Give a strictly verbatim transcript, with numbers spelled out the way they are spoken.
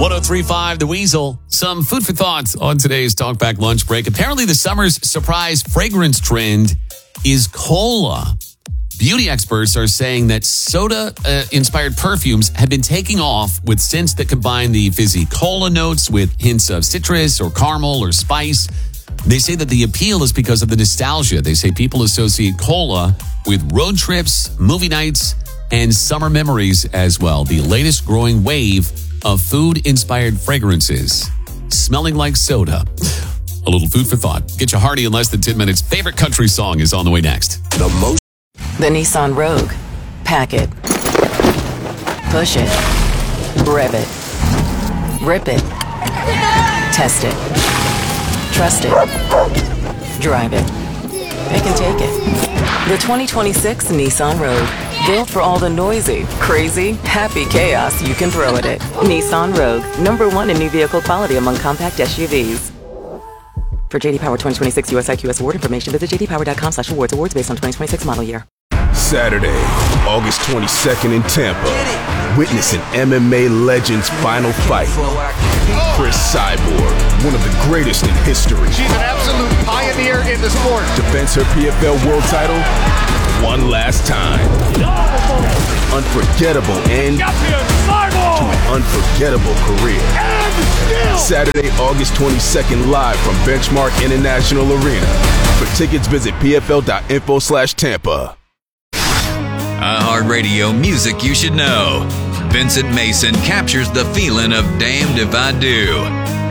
one oh three point five The Weasel. Some food for thought on today's Talkback Lunch Break. Apparently, the summer's surprise fragrance trend is cola. Beauty experts are saying that soda-inspired uh, perfumes have been taking off with scents that combine the fizzy cola notes with hints of citrus or caramel or spice. They say that the appeal is because of the nostalgia. They say people associate cola with road trips, movie nights, and summer memories as well. The latest growing wave of food-inspired fragrances, smelling like soda. A little food for thought. Get you hearty in less than ten minutes. Favorite country song is on the way next. The most. The Nissan Rogue. Pack it. Push it. Rev it. Rip it. Test it. Trust it. Drive it. Pick and take it. The twenty twenty-six Nissan Rogue. Built for all the noisy, crazy, happy chaos you can throw at it. Nissan Rogue. Number one in new vehicle quality among compact S U Vs. For J D Power twenty twenty-six U S I Q S award information, visit j d power dot com slash awards. Awards based on twenty twenty-six model year. Saturday, August twenty-second in Tampa. Witness an M M A legend's final fight. Chris Cyborg, one of the greatest in history. She's an absolute pioneer in the sport. Defends her P F L world title one last time. Unforgettable end to an unforgettable career. Saturday, August twenty-second, live from Benchmark International Arena. For tickets, visit p f l dot info slash Tampa. iHeartRadio music you should know. Vincent Mason captures the feeling of Damned If I Do.